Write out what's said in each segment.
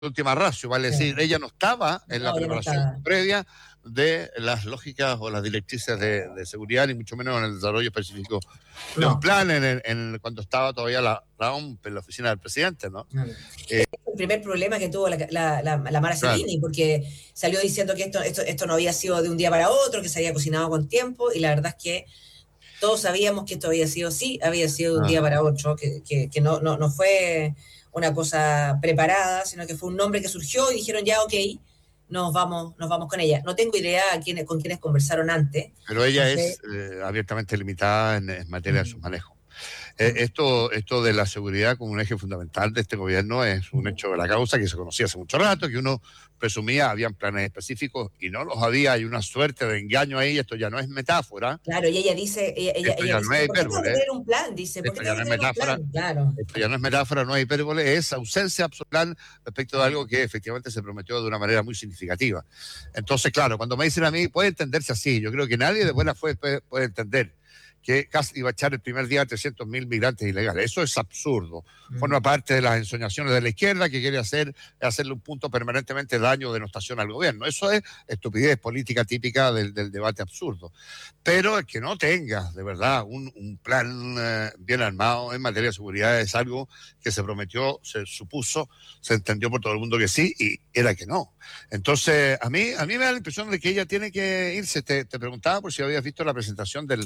última ratio, vale decir, ella no estaba en la preparación previa de las lógicas o las directrices de seguridad, ni mucho menos en el desarrollo específico de un plan cuando estaba todavía la OMP en la oficina del presidente, ¿no? El primer problema que tuvo la Mara Cellini, porque salió diciendo que esto no había sido de un día para otro, que se había cocinado con tiempo, y la verdad es que todos sabíamos que esto había sido de un día para otro, que no fue una cosa preparada, sino que fue un nombre que surgió y dijeron ya, ok, nos vamos con ella. No tengo idea con quiénes conversaron antes. Pero ella es abiertamente limitada en materia de su manejo. Esto de la seguridad como un eje fundamental de este gobierno es un hecho de la causa que se conocía hace mucho rato, que uno presumía habían planes específicos y no los había. Hay una suerte de engaño ahí, esto ya no es metáfora. Claro, y ella dice, esto ya no es hipérbole. ¿Por qué tener un plan? Dice, ¿por qué ya no es metáfora. Claro. Esto ya no es metáfora, no es hipérbole, es ausencia absoluta respecto de algo que efectivamente se prometió de una manera muy significativa. Entonces, claro, cuando me dicen a mí, puede entenderse así, yo creo que nadie de buena fe puede entender que casi iba a echar el primer día a 300.000 migrantes ilegales. Eso es absurdo. Forma parte de las ensoñaciones de la izquierda que quiere hacerle un punto permanentemente de daño o denostación al gobierno. Eso es estupidez política típica del debate absurdo. Pero el que no tenga, de verdad, un plan bien armado en materia de seguridad es algo que se prometió, se supuso, se entendió por todo el mundo que sí, y era que no. Entonces, a mí me da la impresión de que ella tiene que irse. Te preguntaba por si habías visto la presentación del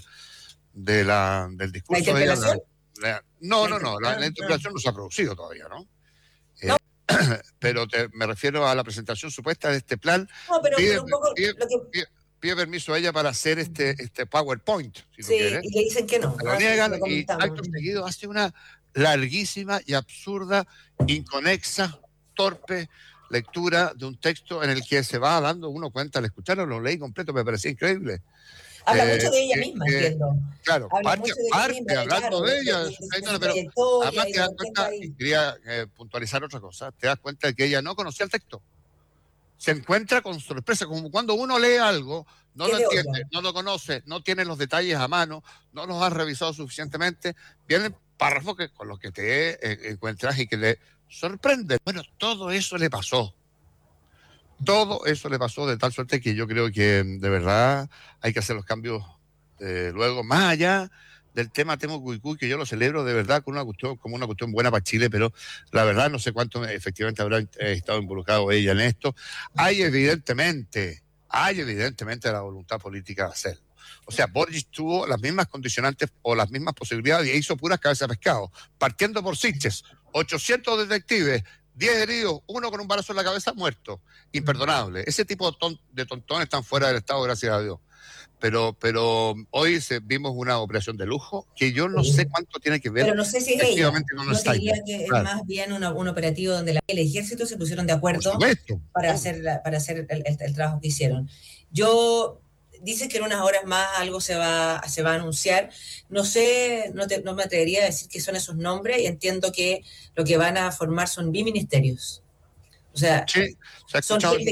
discurso de ella. No, la interpelación no se ha producido todavía, ¿no? Pero me refiero a la presentación supuesta de este plan. No, pero un poco pide permiso a ella para hacer este PowerPoint, si lo quiere. Y le dicen que no. Lo niegan y acto seguido hace una larguísima y absurda, inconexa, torpe lectura de un texto en el que se va dando uno cuenta al escucharlo, lo leí completo, me parecía increíble. Habla mucho de ella misma, entiendo. Claro, parte hablando de ella. Pero además te das cuenta, y quería puntualizar otra cosa, te das cuenta de que ella no conocía el texto. Se encuentra con sorpresa, como cuando uno lee algo, no lo entiende, no lo conoce, no tiene los detalles a mano, no los has revisado suficientemente, vienen párrafos con los que te encuentras y que le sorprende. Bueno, todo eso le pasó. Todo eso le pasó de tal suerte que yo creo que de verdad hay que hacer los cambios luego, más allá del tema Temo Cuicú, que yo lo celebro de verdad como una cuestión buena para Chile, pero la verdad no sé cuánto efectivamente habrá estado involucrado ella en esto. Hay evidentemente la voluntad política de hacerlo. O sea, Boris tuvo las mismas condicionantes o las mismas posibilidades y hizo puras cabezas de pescado, partiendo por Siches, 800 detectives, 10 heridos, uno con un balazo en la cabeza muerto. Imperdonable. Ese tipo de tontones están fuera del Estado, gracias a Dios. Pero hoy vimos una operación de lujo que yo no sé cuánto tiene que ver. Pero no sé si es ella. Yo diría que es más bien un operativo donde el ejército se pusieron de acuerdo para hacer el trabajo que hicieron. Dice que en unas horas más algo se va a anunciar. No sé, no me atrevería a decir qué son esos nombres, y entiendo que lo que van a formar son biministerios. O sea, son gente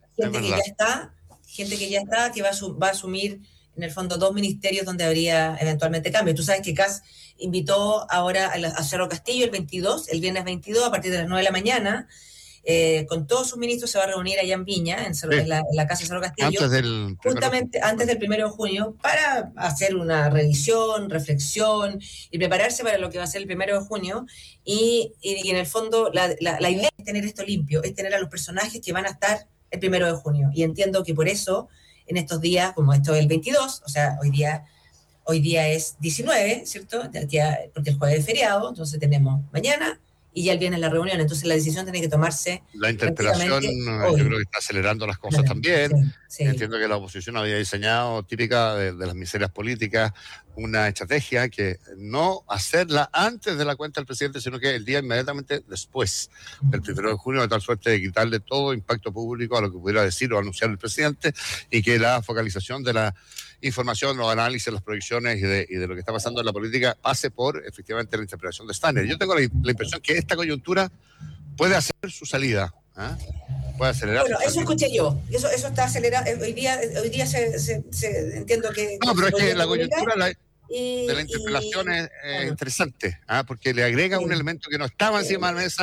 que ya está, que va a asumir en el fondo 2 ministerios donde habría eventualmente cambios. Tú sabes que Kast invitó ahora a Cerro Castillo el viernes 22, a partir de las 9 de la mañana, con todos sus ministros se va a reunir allá en Viña, en la casa de Cerro Castillo, justamente antes del 1 de junio, para hacer una revisión, reflexión y prepararse para lo que va a ser el 1 de junio. Y en el fondo la idea es tener esto limpio, es tener a los personajes que van a estar el 1 de junio. Y entiendo que por eso, en estos días, como esto es el 22, o sea, hoy día es 19, ¿cierto? Porque el jueves es feriado, entonces tenemos mañana y ya viene la reunión. Entonces la decisión tiene que tomarse. La interpelación yo creo que está acelerando las cosas también. Sí. Entiendo que la oposición había diseñado, típica de las miserias políticas, una estrategia que no hacerla antes de la cuenta del presidente, sino que el día inmediatamente después del 1 de junio, de tal suerte de quitarle todo impacto público a lo que pudiera decir o anunciar el presidente, y que la focalización de la información, los análisis, las proyecciones y de lo que está pasando en la política pase por efectivamente la interpretación de Steiner. Yo tengo la impresión que esta coyuntura puede hacer su salida. Puede acelerar. Bueno, eso escuché yo. Eso está acelerado. Hoy día se entiendo que. No, pero es que la coyuntura de la interpelación es interesante, porque le agrega un elemento que no estaba encima de la mesa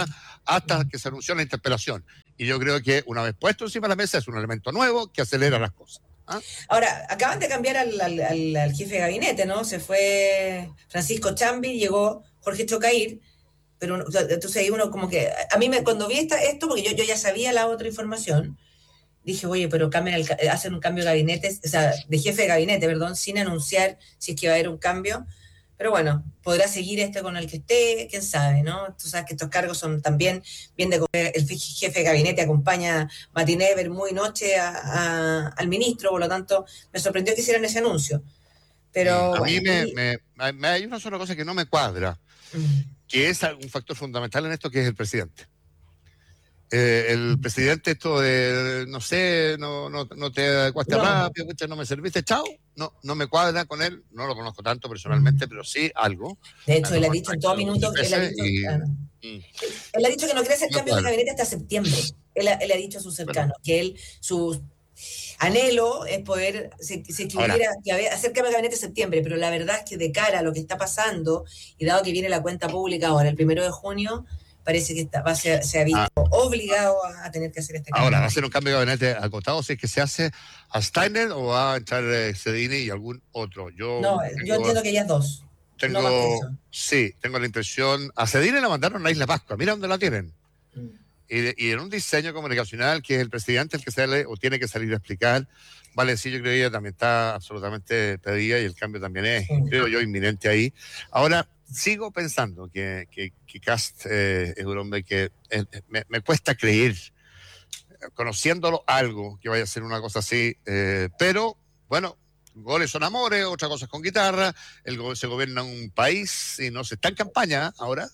hasta que se anunció la interpelación. Y yo creo que una vez puesto encima de la mesa es un elemento nuevo que acelera las cosas. Ahora, acaban de cambiar al jefe de gabinete, ¿no? Se fue Francisco Chambi, llegó Jorge Chocair, pero o sea, entonces ahí uno como que, a mí cuando vi esto, porque yo ya sabía la otra información, dije, oye, pero hacen un cambio de gabinete, o sea, de jefe de gabinete, perdón, sin anunciar si es que va a haber un cambio. Pero bueno, podrá seguir con el que esté, quién sabe, ¿no? Tú sabes que estos cargos son también bien de el jefe de gabinete acompaña matiné, muy noche al ministro, por lo tanto, me sorprendió que hicieran ese anuncio. Pero a mí hay una sola cosa que no me cuadra, que es un factor fundamental en esto, que es el presidente. El presidente, esto de, no sé, no te adecuaste rápido, no me serviste, chao, no me cuadra con él, no lo conozco tanto personalmente, pero sí algo. De hecho, él ha dicho en todo minuto, él ha dicho que no quiere hacer cambio de gabinete hasta septiembre. Él ha dicho a sus cercanos que su anhelo es poder, si hubiera hacer cambio de gabinete en septiembre, pero la verdad es que de cara a lo que está pasando, y dado que viene la cuenta pública ahora, el 1 de junio, parece que se ha visto obligado a tener que hacer este cambio. Ahora, ¿va a ser un cambio de gabinete acotado si es que se hace a Steiner o va a entrar Cedini y algún otro? Yo entiendo que ellas dos. Tengo la impresión. A Cedini la mandaron a Isla Pascua, mira dónde la tienen. Y en un diseño comunicacional que es el presidente el que sale o tiene que salir a explicar. Valecillo, creo que ella también está absolutamente pedida y el cambio también es, creo yo, inminente ahí. Ahora, sigo pensando que Kast es un hombre que me cuesta creer, conociéndolo, algo que vaya a ser una cosa así, pero bueno, goles son amores, otra cosa es con guitarra, se gobierna un país y no se está en campaña ahora.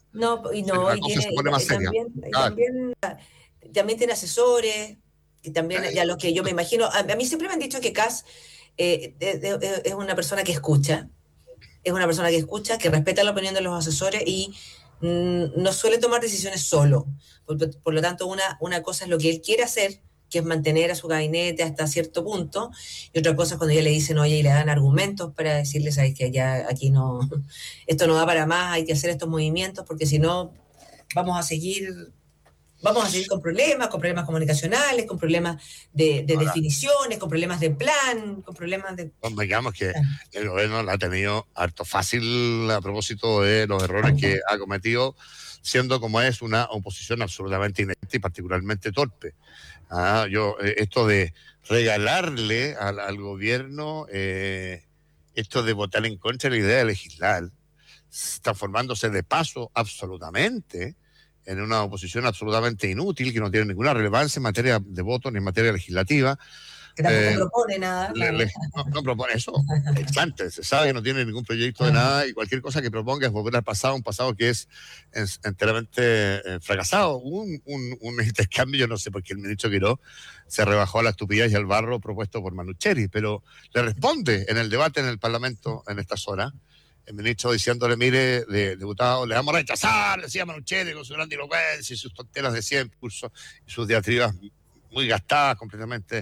También tiene asesores, y también ya lo que yo me imagino, a mí siempre me han dicho que Kast es una persona que escucha. Es una persona que escucha, que respeta la opinión de los asesores y no suele tomar decisiones solo. Por lo tanto, una cosa es lo que él quiere hacer, que es mantener a su gabinete hasta cierto punto, y otra cosa es cuando ya le dicen, oye, y le dan argumentos para decirles, ¿sabes que ya aquí no, esto no da para más, hay que hacer estos movimientos, porque si no, vamos a seguir con problemas comunicacionales, con problemas de definiciones, con problemas de plan, con problemas de... Digamos que el gobierno la ha tenido harto fácil a propósito de los errores que ha cometido, siendo como es una oposición absolutamente inepta y particularmente torpe. Esto de regalarle al gobierno, esto de votar en contra de la idea de legislar, transformándose de paso absolutamente en una oposición absolutamente inútil, que no tiene ninguna relevancia en materia de voto ni en materia legislativa. Que tampoco propone nada. No propone eso. Antes se sabe que no tiene ningún proyecto de nada y cualquier cosa que proponga es volver al pasado, un pasado que es enteramente fracasado. Un intercambio, yo no sé por qué el ministro Quiró se rebajó a la estupidez y al barro propuesto por Manucheri, pero le responde en el debate en el Parlamento en estas horas. El ministro diciéndole, mire, diputado, le vamos a rechazar, decía Manucheri con su gran dilocuencia y sus tonteras de 100 cursos y sus diatribas muy gastadas, completamente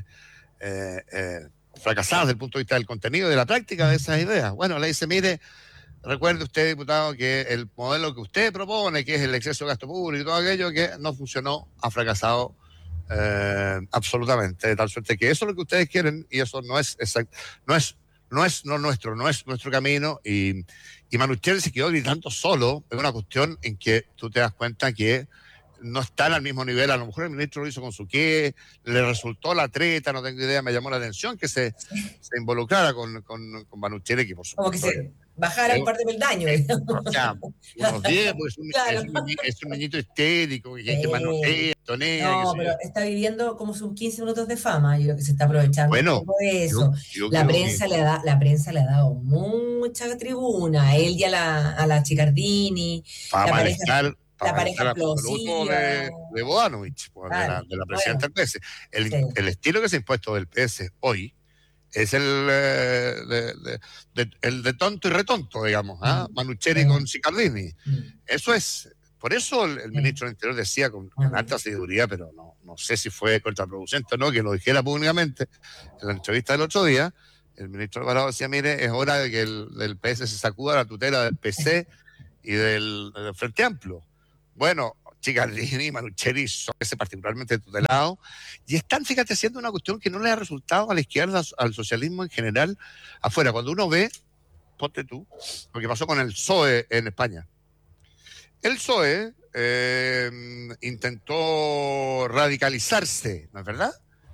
fracasadas desde el punto de vista del contenido y de la práctica de esas ideas. Bueno, le dice, mire, recuerde usted, diputado, que el modelo que usted propone, que es el exceso de gasto público y todo aquello, que no funcionó, ha fracasado absolutamente, de tal suerte que eso es lo que ustedes quieren y eso no es exacto, no es nuestro camino, y Manucheri se quedó gritando solo. Es una cuestión en que tú te das cuenta que no están al mismo nivel. A lo mejor el ministro lo hizo con su qué, le resultó la treta, no tengo idea, me llamó la atención que se involucrara con Manucheri, que por supuesto... Como que se bajara un par de peldaños. O sea, unos 10, porque es un niñito histérico, que manotea, tonea. No, pero está viviendo como sus 15 minutos de fama, yo creo que se está aprovechando un poco de eso. La prensa le ha dado mucha tribuna, a él y a la Chicardini, la pareja explosiva de Bodanovich, de la presidenta del PS. El estilo que se ha impuesto del PS hoy es el de tonto y retonto, digamos, Manucheri con Chicardini. Eso es, por eso el ministro del Interior decía con alta sabiduría, pero no sé si fue contraproducente o no, que lo dijera públicamente en la entrevista del otro día. El ministro Alvarado decía, mire, es hora de que el PS se sacuda la tutela del PC y del Frente Amplio. Bueno, Chicardini, Manucheri, son ese particularmente tutelado, y están, fíjate, haciendo una cuestión que no le ha resultado a la izquierda, al socialismo en general, afuera. Cuando uno ve, ponte tú, lo que pasó con el PSOE en España. El PSOE intentó radicalizarse, ¿no es verdad?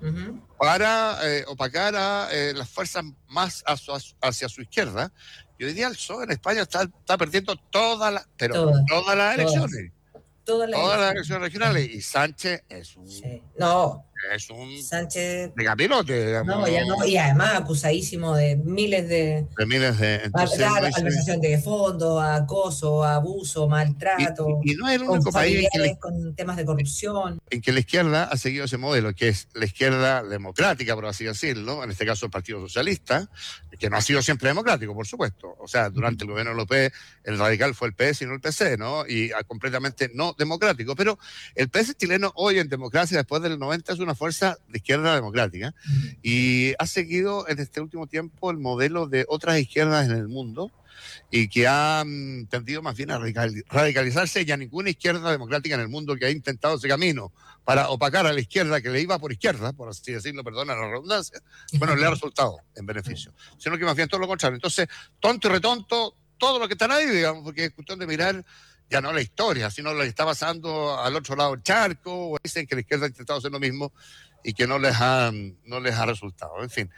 Para opacar a las fuerzas más hacia su izquierda. Y hoy día el PSOE en España está perdiendo todas las elecciones. Todas las elecciones regionales. Y Sánchez es un... Sí. Es un Sánchez de capirote, digamos. No, ya no, y además acusadísimo de miles de entonces, claro, malversación de fondos, acoso, abuso, maltrato, y no es el con único país con temas de corrupción. En que la izquierda ha seguido ese modelo, que es la izquierda democrática, por así decirlo, en este caso el Partido Socialista, que no ha sido siempre democrático, por supuesto. O sea, durante el gobierno López, el radical fue el PS y no el PC, ¿no? Y completamente no democrático. Pero el PS chileno hoy en democracia, después del 90, es una fuerza de izquierda democrática y ha seguido en este último tiempo el modelo de otras izquierdas en el mundo y que han tendido más bien a radicalizarse, y a ninguna izquierda democrática en el mundo que ha intentado ese camino para opacar a la izquierda, que le iba por izquierda, por así decirlo, perdona la redundancia, bueno, le ha resultado en beneficio, sino que más bien todo lo contrario. Entonces, tonto y retonto, todo lo que está ahí, digamos, porque es cuestión de mirar ya no la historia, sino lo que está pasando al otro lado del charco, o dicen que la izquierda ha intentado hacer lo mismo y que no les ha resultado, en fin.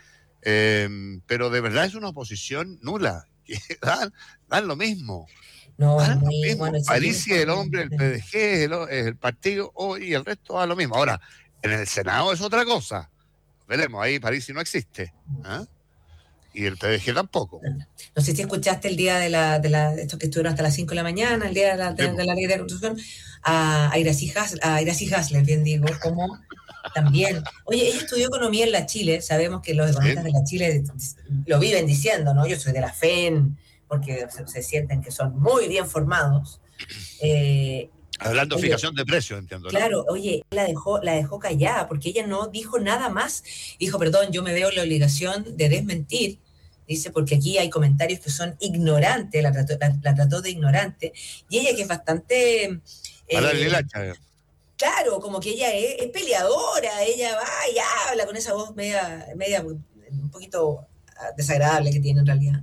Pero de verdad es una oposición nula, que dan lo mismo. No, dan muy, lo mismo. bueno, París, el hombre, el PDG, el partido, y el resto da lo mismo. Ahora, en el Senado es otra cosa. Veremos, ahí París no existe. ¿Ah? Y el PDG tampoco. No sé si escuchaste el día de estos que estuvieron hasta las 5 de la mañana, el día de la ley de construcción, a Iracy Hasler, bien digo, como también. Oye, ella estudió economía en la Chile, sabemos que los economistas de la Chile lo viven diciendo, ¿no? Yo soy de la FEN, porque se sienten que son muy bien formados. Hablando de fijación de precios, entiendo. Claro, ¿no? Oye, la dejó callada, porque ella no dijo nada más. Dijo, perdón, yo me veo en la obligación de desmentir. Dice, porque aquí hay comentarios que son ignorantes, la trató de ignorante. Y ella, que es bastante... claro, como que ella es peleadora, ella va y habla con esa voz media un poquito desagradable que tiene en realidad.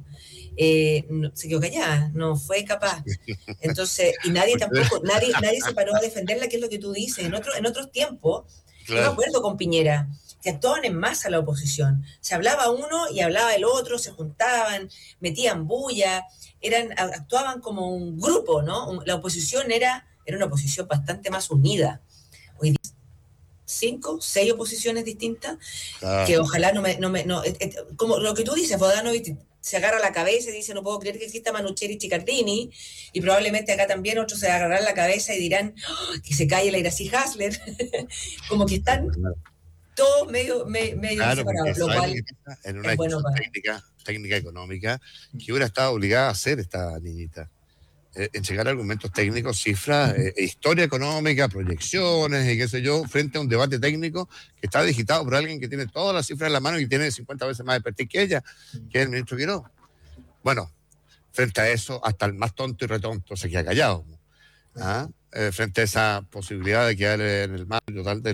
Se quedó callada, no fue capaz. Entonces, y nadie se paró a defenderla, que es lo que tú dices. En otros tiempos, claro. Yo me acuerdo con Piñera, que actuaban en masa la oposición. Se hablaba uno y hablaba el otro, se juntaban, metían bulla, actuaban como un grupo, ¿no? La oposición era una oposición bastante más unida. Hoy día 5, 6 oposiciones distintas, que ojalá como lo que tú dices, Vodanovic se agarra la cabeza y dice, no puedo creer que exista Manucheri y Chicardini, y probablemente acá también otros se agarrarán la cabeza y dirán, oh, que se calle la Iracy Hasler, como que están todos medio separados, lo cual en una discusión técnica económica que hubiera estado obligada a hacer esta niñita. Entregar argumentos técnicos, cifras, historia económica, proyecciones y qué sé yo, frente a un debate técnico que está digitado por alguien que tiene todas las cifras en la mano y tiene 50 veces más expertise que ella, que es el ministro Quirós. Bueno, frente a eso, hasta el más tonto y retonto se queda callado. Frente a esa posibilidad de quedar en el marco total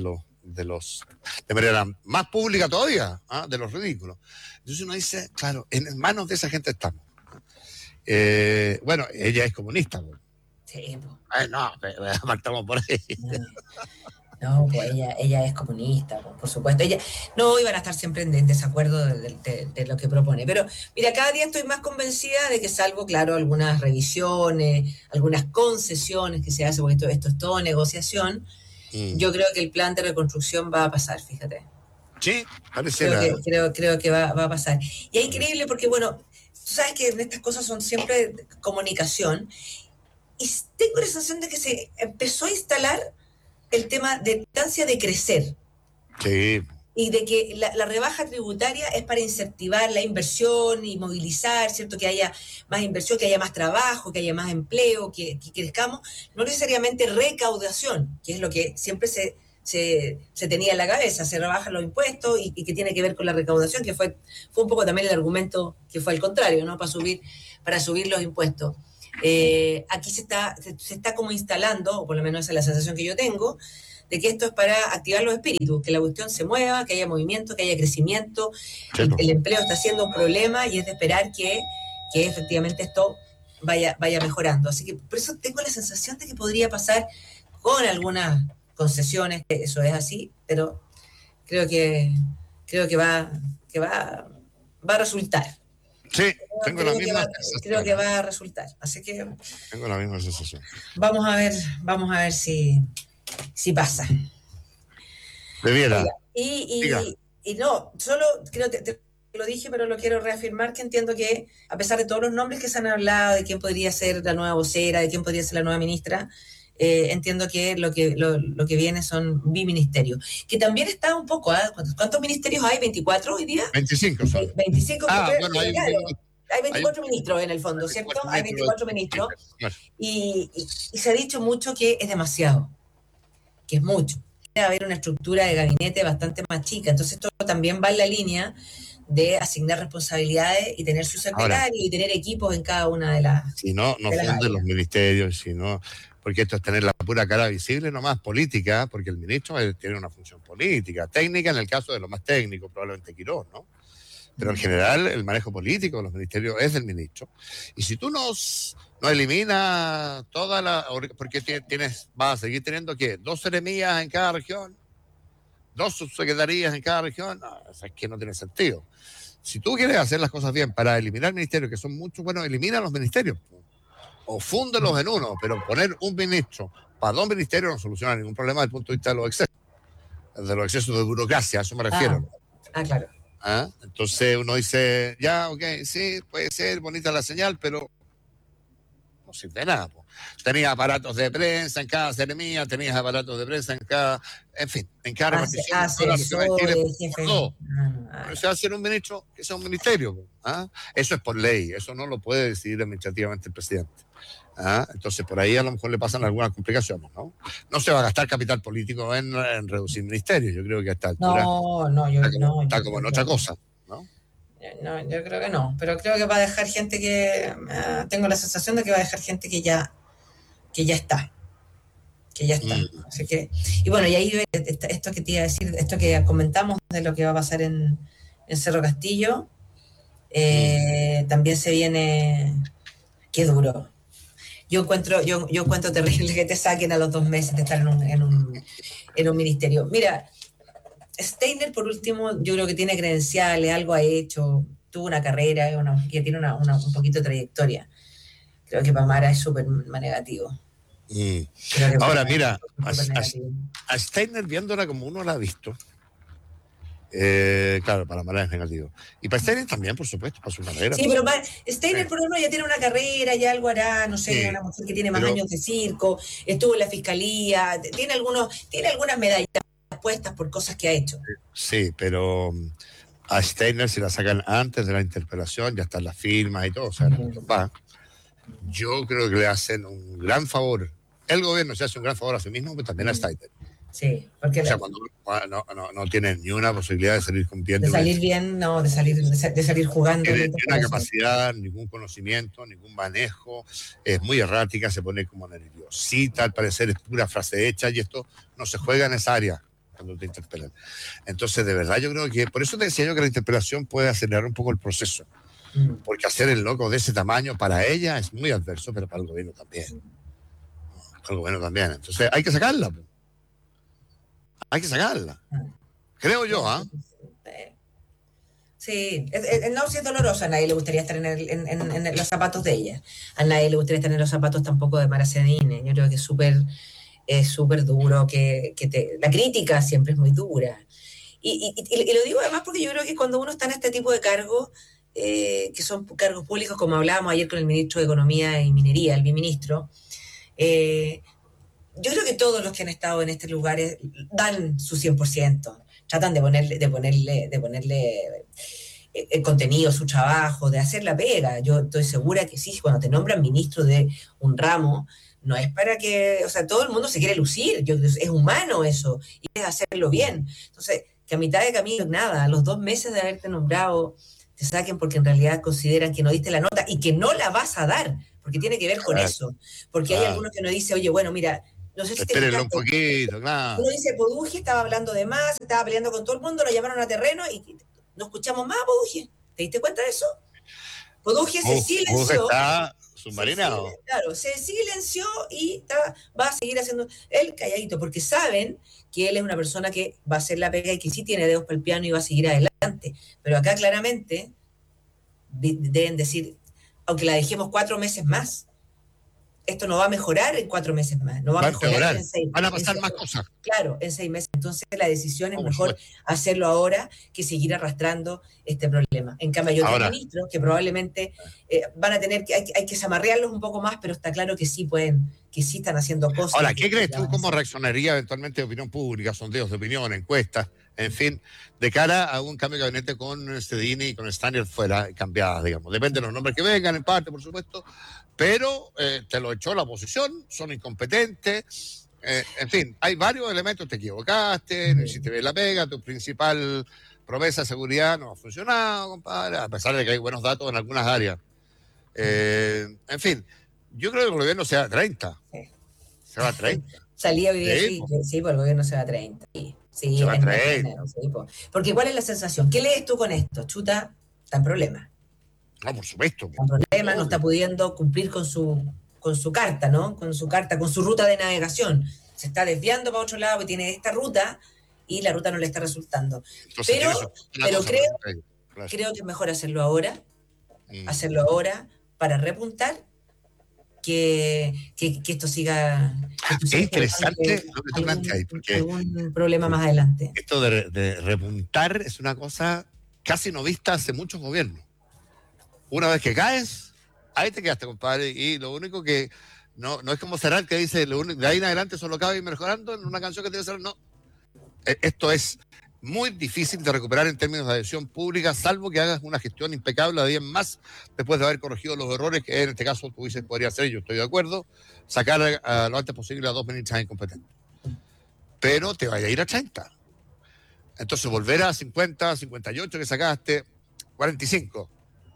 de manera más pública todavía, de los ridículos. Entonces uno dice, claro, en manos de esa gente estamos. Bueno, ella es comunista. ¿No? Sí. No, partamos por ahí. No, pues ella es comunista, por supuesto. Ella no iban a estar siempre en desacuerdo de lo que propone. Pero mira, cada día estoy más convencida de que, salvo, claro, algunas revisiones, algunas concesiones que se hacen, porque esto es todo negociación, yo creo que el plan de reconstrucción va a pasar, fíjate. Sí, creo que va a pasar. Y es increíble porque, bueno, tú sabes que estas cosas son siempre comunicación, y tengo la sensación de que se empezó a instalar el tema de la importancia de crecer. Sí. Y de que la rebaja tributaria es para incentivar la inversión y movilizar, ¿cierto? Que haya más inversión, que haya más trabajo, que haya más empleo, que crezcamos, no necesariamente recaudación, que es lo que siempre se tenía en la cabeza, se rebajan los impuestos y que tiene que ver con la recaudación, que fue un poco también el argumento que fue al contrario, ¿no? Para subir los impuestos. Aquí se está como instalando, o por lo menos esa es la sensación que yo tengo, de que esto es para activar los espíritus, que la cuestión se mueva, que haya movimiento, que haya crecimiento. El empleo está siendo un problema y es de esperar que efectivamente esto vaya mejorando. Así que por eso tengo la sensación de que podría pasar con algunas concesiones, que eso es así, pero creo que va a resultar. Sí, tengo la misma sensación. Creo que va a resultar, así que tengo la misma sensación. Vamos a ver si pasa. Debiera. Y no, solo creo que te lo dije, pero lo quiero reafirmar, que entiendo que a pesar de todos los nombres que se han hablado, de quién podría ser la nueva vocera, de quién podría ser la nueva ministra, entiendo que lo que viene son biministerios, que también está un poco, ¿cuántos ministerios hay? ¿24 hoy día? 25 son. 25, bueno, hay 24 ministros en el fondo, ¿cierto? Hay 24 ministros. Y se ha dicho mucho que es demasiado, que es mucho. Debe haber una estructura de gabinete bastante más chica. Entonces esto también va en la línea de asignar responsabilidades y tener su secretario y tener equipos en cada una de las. Si no funden los ministerios, porque esto es tener la pura cara visible, nomás política, porque el ministro tiene una función política, técnica en el caso de lo más técnico, probablemente Quirós, ¿no? Pero en general el manejo político de los ministerios es del ministro. Y si tú no eliminas toda la... Porque vas a seguir teniendo, ¿qué? 2 seremías en cada región, 2 subsecretarías en cada región. No, es que no tiene sentido. Si tú quieres hacer las cosas bien para eliminar ministerios, que son muchos, bueno, elimina los ministerios. O fúndelos en uno, pero poner un ministro para 2 ministerios no soluciona ningún problema desde el punto de vista de los excesos. De los excesos de burocracia, a eso me refiero. Claro. Entonces uno dice, ya, ok, sí, puede ser bonita la señal, pero no sirve de nada. Tenías aparatos de prensa en cada seremía, tenías aparatos de prensa en cada, en fin, en cada repartición. Pero se va a hacer un ministro que sea un ministerio. Eso es por ley, eso no lo puede decidir administrativamente el presidente. Entonces por ahí a lo mejor le pasan algunas complicaciones, ¿no? No se va a gastar capital político en reducir ministerios, yo creo que a esta altura está como en otra cosa, ¿no? No, yo creo que no, pero creo que va a dejar gente que, tengo la sensación de que va a dejar gente que ya está. Así que, y bueno, y ahí esto que te iba a decir, esto que comentamos de lo que va a pasar en Cerro Castillo, también se viene, qué duro. Yo encuentro terrible que te saquen a los 2 meses de estar en un ministerio. Mira, Steiner, por último, yo creo que tiene credenciales, algo ha hecho, tuvo una carrera, que tiene un poquito de trayectoria. Creo que Pamara es súper negativo. Ahora, mira, a Steiner viéndola como uno la ha visto, claro, para Mara es negativo. Y para Steiner también, por supuesto, para su carrera. Sí, pero Steiner, por ejemplo, ya tiene una carrera, ya algo hará, no sé, una mujer que tiene más años de circo, estuvo en la fiscalía, tiene algunas medallas puestas por cosas que ha hecho. Sí, pero a Steiner se la sacan antes de la interpelación, ya están las firmas y todo, o sea, yo creo que le hacen un gran favor. El gobierno se hace un gran favor a sí mismo, pero también a Steiner. Sí, porque cuando no tienen ni una posibilidad de salir con bien. De salir bien, no, de salir jugando. No tiene ni una capacidad, ningún conocimiento, ningún manejo, es muy errática, se pone como nerviosita, al parecer es pura frase hecha, y esto no se juega en esa área cuando te interpelan. Entonces, de verdad, yo creo que, por eso te decía yo que la interpelación puede acelerar un poco el proceso, porque hacer el loco de ese tamaño para ella es muy adverso, pero para el gobierno también. Para el gobierno también. Entonces, hay que sacarla. Hay que sacarla. Creo yo, Sí, no, si es doloroso, a nadie le gustaría estar en los zapatos de ella. A nadie le gustaría estar en los zapatos tampoco de Mara Cedine. Yo creo que es súper duro, la crítica siempre es muy dura. Y lo digo además porque yo creo que cuando uno está en este tipo de cargos, que son cargos públicos, como hablábamos ayer con el ministro de Economía y Minería, el biministro, yo creo que todos los que han estado en estos lugares dan su 100%, tratan de ponerle el contenido, su trabajo, de hacer la pega. Yo estoy segura que sí, cuando te nombran ministro de un ramo, no es para que, o sea, todo el mundo se quiere lucir, es humano eso, y es hacerlo bien. Entonces, que a mitad de camino, nada, a los 2 meses de haberte nombrado, te saquen porque en realidad consideran que no diste la nota y que no la vas a dar, porque tiene que ver con eso. Porque hay algunos que nos dicen, oye, bueno, mira, no sé si te fijaste, un poquito, claro. Uno dice, Poduje estaba hablando de más, estaba peleando con todo el mundo, lo llamaron a terreno y no escuchamos más a Poduje. ¿Te diste cuenta de eso? Poduje se silenció. Está submarinado. Claro, se silenció y va a seguir haciendo él calladito, porque saben que él es una persona que va a hacer la pega y que sí tiene dedos para el piano y va a seguir adelante. Pero acá claramente deben decir, aunque la dejemos 4 meses más, esto no va a mejorar en 4 meses más, no va a mejorar en 6 meses. Van a pasar más cosas. Claro, en 6 meses. Entonces la decisión es mejor hacerlo ahora que seguir arrastrando este problema. En cambio, hay otros ministros que probablemente van a tener hay que zamarrearlos un poco más, pero está claro que sí pueden, que sí están haciendo cosas. Ahora, ¿qué crees tú? ¿Cómo reaccionaría eventualmente opinión pública, sondeos de opinión, encuestas, en fin, de cara a un cambio de gabinete con Stedini y con Steiner fuera cambiadas, digamos? Depende de los nombres que vengan, en parte, por supuesto, pero te lo echó la oposición, son incompetentes, en fin, hay varios elementos, te equivocaste, no hiciste bien la pega, tu principal promesa de seguridad no ha funcionado, compadre, a pesar de que hay buenos datos en algunas áreas. En fin, yo creo que el gobierno se va a 30. Sí. Se va a 30. Salía hoy día, sí, pues el gobierno se va a 30. Sí, se va a 30. Porque ¿cuál es la sensación? ¿Qué lees tú con esto? Chuta, está en problema. No, por supuesto. Está en problema, no está pudiendo cumplir con su carta, ¿no? Con su ruta de navegación. Se está desviando para otro lado y tiene esta ruta y la ruta no le está resultando. Entonces, pero creo que es mejor hacerlo ahora para repuntar que esto siga. Es interesante lo que tú planteas, porque algún problema más adelante. Esto de repuntar es una cosa casi no vista hace muchos gobiernos. Una vez que caes, ahí te quedaste, compadre, y lo único que no es como Serrat que dice, de ahí en adelante solo cabe ir mejorando en una canción que tiene que ser, no. Esto es muy difícil de recuperar en términos de adhesión pública, salvo que hagas una gestión impecable de 10 más, después de haber corregido los errores que en este caso tú dices podría ser, yo estoy de acuerdo, sacar lo antes posible a 2 ministras incompetentes. Pero te vaya a ir a 30. Entonces volver a 50, 58 que sacaste, 45.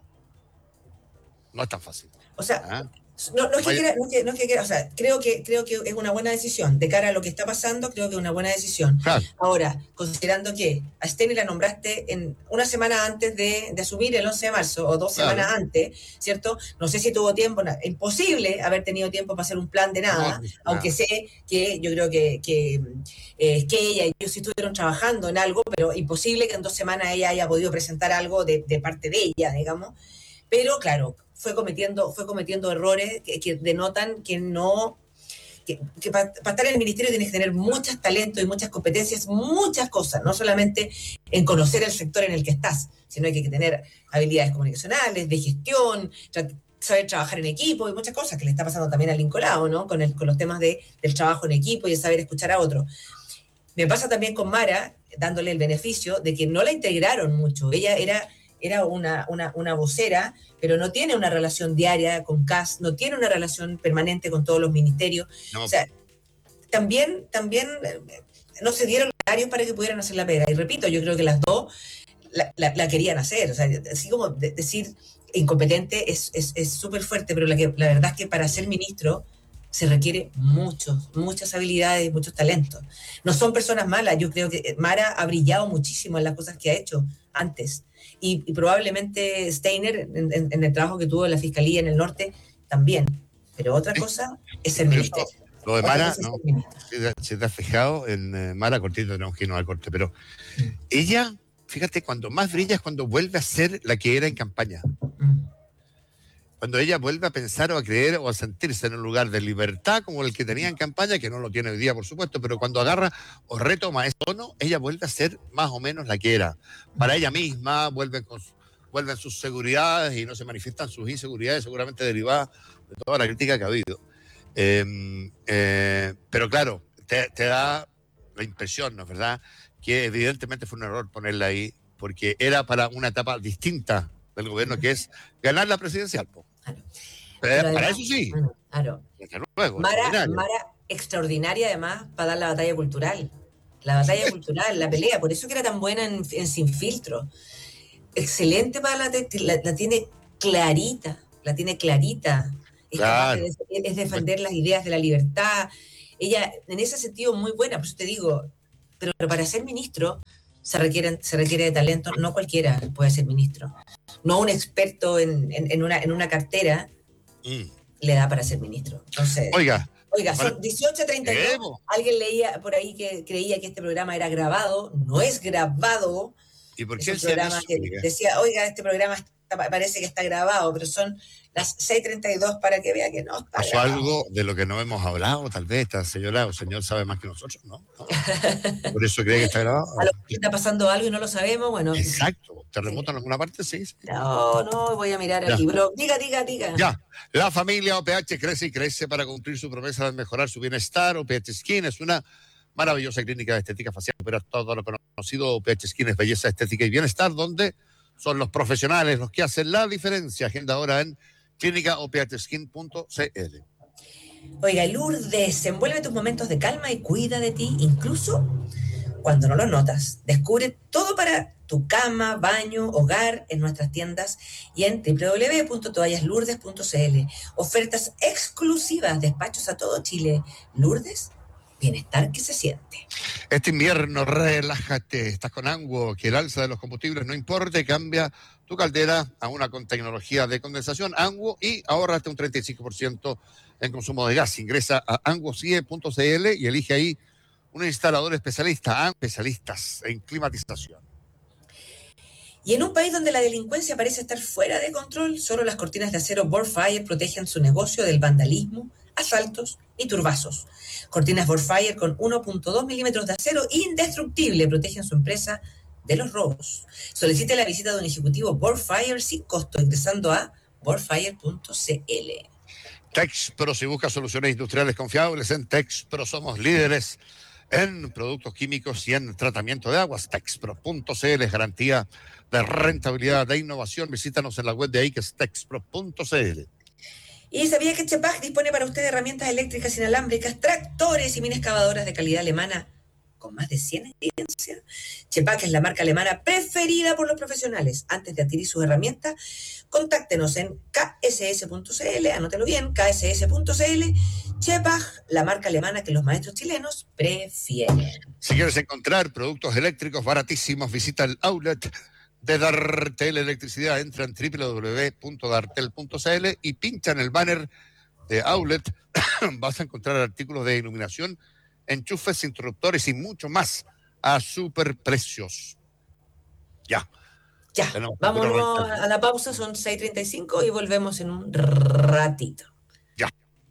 No es tan fácil. O sea, no es que quiera, o sea, creo que es una buena decisión. De cara a lo que está pasando, creo que es una buena decisión. Claro. Ahora, considerando que a Steny la nombraste en una semana antes de asumir, el 11 de marzo, o 2 semanas antes, ¿cierto? No sé si tuvo tiempo, imposible haber tenido tiempo para hacer un plan de nada, aunque sé que yo creo que ella y ellos sí estuvieron trabajando en algo, pero imposible que en 2 semanas ella haya podido presentar algo de parte de ella, digamos. Pero claro, fue cometiendo errores que denotan que no, que para estar en el ministerio tienes que tener muchos talentos y muchas competencias, muchas cosas, no solamente en conocer el sector en el que estás, sino hay que tener habilidades comunicacionales, de gestión, saber trabajar en equipo y muchas cosas que le está pasando también al Nicolau, ¿no? Con los temas del trabajo en equipo y de saber escuchar a otro. Me pasa también con Mara, dándole el beneficio de que no la integraron mucho. Ella era una vocera, pero no tiene una relación diaria con CAS, no tiene una relación permanente con todos los ministerios. No. O sea, también no se dieron horarios para que pudieran hacer la pega. Y repito, yo creo que las dos la querían hacer. O sea, así como decir incompetente es súper fuerte, pero la verdad es que para ser ministro se requiere muchas habilidades y muchos talentos. No son personas malas. Yo creo que Mara ha brillado muchísimo en las cosas que ha hecho antes. Y probablemente Steiner, en el trabajo que tuvo en la Fiscalía en el norte, también. Pero otra cosa es ser ministro. Lo de Mara, no, si te has fijado, en Mara Cortito tenemos que irnos al corte, pero ella, fíjate, cuando más brilla es cuando vuelve a ser la que era en campaña. Cuando ella vuelve a pensar o a creer o a sentirse en un lugar de libertad como el que tenía en campaña, que no lo tiene hoy día, por supuesto, pero cuando agarra o retoma ese tono, ella vuelve a ser más o menos la que era. Para ella misma, vuelven sus seguridades y no se manifiestan sus inseguridades, seguramente derivadas de toda la crítica que ha habido. Pero claro, te da la impresión, ¿no es verdad?, que evidentemente fue un error ponerla ahí, porque era para una etapa distinta del gobierno, que es ganar la presidencial. Claro. Para eso sí. Claro. Luego, Mara extraordinaria además para dar la batalla cultural. La batalla cultural, la pelea. Por eso que era tan buena en Sin Filtro. Excelente para la tiene clarita. es capaz es defender las ideas de la libertad. Ella, en ese sentido, muy buena, por eso te digo, pero para ser ministro se requiere de talento, no cualquiera puede ser ministro. No un experto en una cartera le da para ser ministro. Entonces, Oiga, son 18:32. Alguien leía por ahí que creía que este programa era grabado. No es grabado. ¿Y por qué es un programa que decía, oiga, este programa parece que está grabado, pero son las 6:32 para que vea que no está ¿Pasó grabado? Algo de lo que no hemos hablado? Tal vez esta señora o señor sabe más que nosotros, ¿no? Por eso cree que está grabado. A lo que está pasando algo y no lo sabemos, bueno. Exacto. ¿Terremoto en alguna parte? Sí. No, voy a mirar aquí. Pero diga. Ya. La familia OPH crece y crece para cumplir su promesa de mejorar su bienestar. OPH Skin es una maravillosa clínica de estética facial. Opera todo lo conocido. OPH Skin es belleza, estética y bienestar, donde son los profesionales los que hacen la diferencia. Agenda ahora en clínicaophskin.cl. Oiga, Lourdes, envuelve tus momentos de calma y cuida de ti, incluso cuando no lo notas. Descubre todo para tu cama, baño, hogar en nuestras tiendas y en www.toallaslourdes.cl. Ofertas exclusivas, despachos a todo Chile. Lourdes, bienestar que se siente. Este invierno, relájate. Estás con Anguo, que el alza de los combustibles no importa y cambia tu caldera a una con tecnología de condensación Anguo y ahórrate un 35% en consumo de gas. Ingresa a anguocie.cl y elige ahí un instalador especialista, especialistas en climatización. Y en un país donde la delincuencia parece estar fuera de control, solo las cortinas de acero Borfire protegen su negocio del vandalismo, asaltos y turbazos. Cortinas Borfire con 1.2 milímetros de acero indestructible protegen su empresa de los robos. Solicite la visita de un ejecutivo Borfire sin costo ingresando a borfire.cl. Texpro, si buscas soluciones industriales confiables, en Texpro somos líderes en productos químicos y en tratamiento de aguas. Texpro.cl es garantía de rentabilidad, de innovación. Visítanos en la web de ahí, que es texpro.cl. ¿Y sabía que Chepag dispone para usted de herramientas eléctricas inalámbricas, tractores y minas excavadoras de calidad alemana con más de 100 años de experiencia? Chepag es la marca alemana preferida por los profesionales. Antes de adquirir sus herramientas, contáctenos en kss.cl, anótelo bien, kss.cl. Chepag, la marca alemana que los maestros chilenos prefieren. Si quieres encontrar productos eléctricos baratísimos, visita el outlet de Dartel Electricidad. Entra en www.dartel.cl y pincha en el banner de outlet. Vas a encontrar artículos de iluminación, enchufes, interruptores y mucho más a superprecios. Ya. Vámonos a la pausa, son 6:35 y volvemos en un ratito.